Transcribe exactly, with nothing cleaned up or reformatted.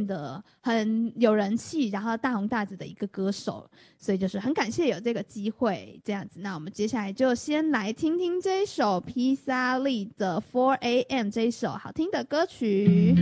的很有人气，然后大红大紫的一个歌手，所以就是很感谢有这个机会这样子。那我们接下来就先来听听这一首披萨利的 four A M 这一首好听的歌曲。